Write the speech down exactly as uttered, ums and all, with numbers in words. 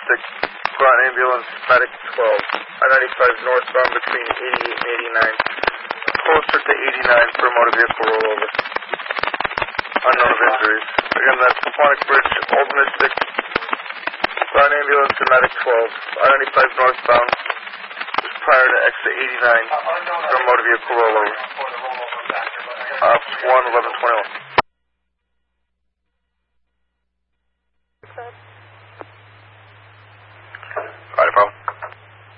six, ground ambulance, medic twelve, I ninety-five northbound between eighty-eight and eighty-nine, closer to eighty-nine for a motor vehicle rollover. Unknown of injuries. Again, that's Quantic Bridge, Old Mystic, ground ambulance and medic twelve, I ninety-five northbound, just prior to exit eighty-nine for a motor vehicle rollover. Ops one, eleven twenty-one.